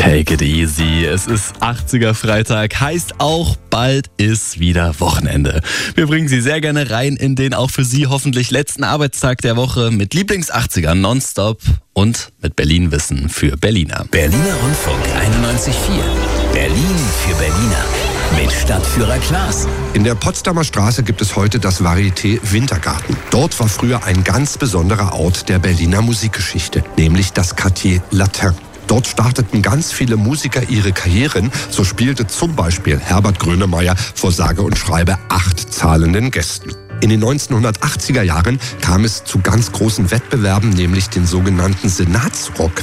Take it easy. Es ist 80er Freitag, heißt auch, bald ist wieder Wochenende. Wir bringen Sie sehr gerne rein in den auch für Sie hoffentlich letzten Arbeitstag der Woche mit Lieblings-80ern nonstop und mit Berlin-Wissen für Berliner. Berliner Rundfunk 91.4. Berlin für Berliner. Mit Stadtführer Klaas. In der Potsdamer Straße gibt es heute das Varieté Wintergarten. Dort war früher ein ganz besonderer Ort der Berliner Musikgeschichte, nämlich das Quartier Latin. Dort starteten ganz viele Musiker ihre Karrieren. So spielte zum Beispiel Herbert Grönemeyer vor sage und schreibe 8 zahlenden Gästen. In den 1980er Jahren kam es zu ganz großen Wettbewerben, nämlich den sogenannten Senatsrock.